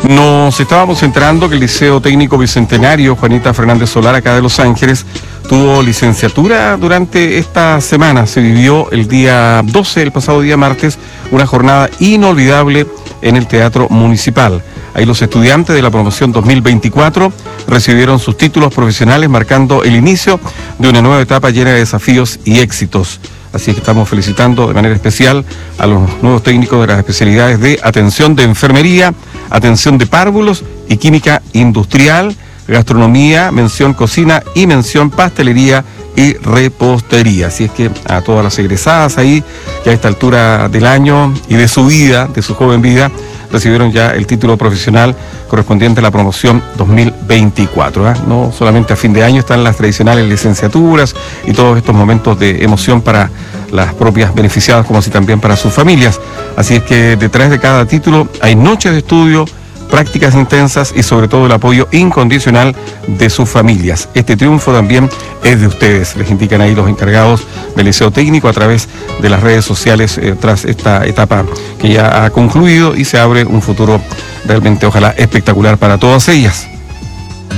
Nos estábamos enterando que el Liceo Técnico Bicentenario Juanita Fernández Solar, acá de Los Ángeles, tuvo licenciatura durante esta semana. Se vivió el día 12, el pasado día martes, una jornada inolvidable en el Teatro Municipal. Ahí los estudiantes de la promoción 2024 recibieron sus títulos profesionales, marcando el inicio de una nueva etapa llena de desafíos y éxitos. Así que estamos felicitando de manera especial a los nuevos técnicos de las especialidades de atención de enfermería, atención de párvulos y química industrial, gastronomía, mención cocina y mención pastelería y repostería. Así es que a todas las egresadas ahí, que a esta altura del año y de su vida, de su joven vida, recibieron ya el título profesional correspondiente a la promoción 2024. No solamente a fin de año están las tradicionales licenciaturas y todos estos momentos de emoción para las propias beneficiadas, como así también para sus familias. Así es que detrás de cada título hay noches de estudio, prácticas intensas y sobre todo el apoyo incondicional de sus familias. Este triunfo también es de ustedes, les indican ahí los encargados del Liceo Técnico a través de las redes sociales tras esta etapa que ya ha concluido y se abre un futuro realmente, ojalá, espectacular para todas ellas.